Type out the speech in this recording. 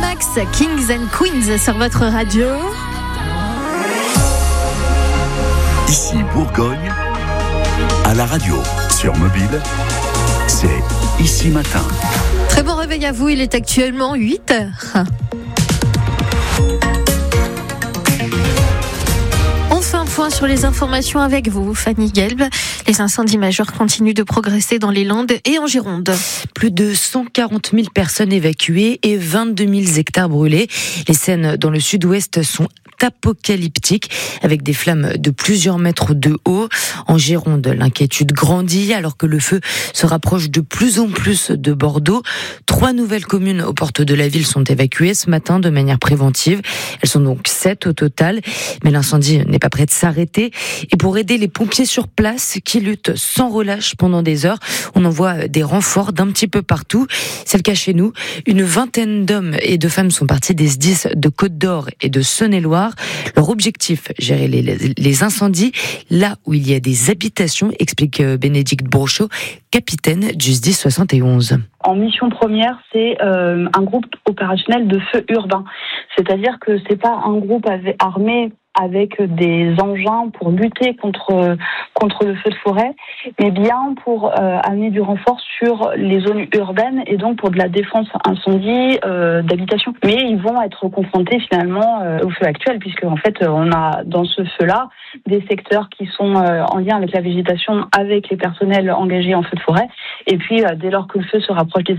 Max, Kings and Queens sur votre radio. Ici Bourgogne, à la radio, sur mobile, c'est Ici Matin. Très bon réveil à vous, il est actuellement 8h. On fait un point sur les informations avec vous, Fanny Gelb. Les incendies majeurs continuent de progresser dans les Landes et en Gironde. Plus de 140 000 personnes évacuées et 22 000 hectares brûlés. Les scènes dans le sud-ouest sont apocalyptiques, avec des flammes de plusieurs mètres de haut. En Gironde, l'inquiétude grandit alors que le feu se rapproche de plus en plus de Bordeaux. 3 nouvelles communes aux portes de la ville sont évacuées ce matin de manière préventive. Elles sont donc 7 au total, mais l'incendie n'est pas prêt de s'arrêter. Et pour aider les pompiers sur place qui luttent sans relâche pendant des heures, on envoie des renforts d'un petit peu partout. C'est le cas chez nous. Une vingtaine d'hommes et de femmes sont partis des SDIS de Côte-d'Or et de Saône-et-Loire. Leur objectif, gérer les incendies là où il y a des habitations, explique Bénédicte Brochot, capitaine du SDIS 71. En mission première, c'est un groupe opérationnel de feu urbain. C'est-à-dire que c'est pas un groupe armé avec des engins pour lutter contre le feu de forêt, mais bien pour amener du renfort sur les zones urbaines et donc pour de la défense incendie d'habitation. Mais ils vont être confrontés finalement au feu actuel, puisque en fait on a dans ce feu-là des secteurs qui sont en lien avec la végétation, avec les personnels engagés en feu de forêt. Et puis dès lors que le feu se rapproche des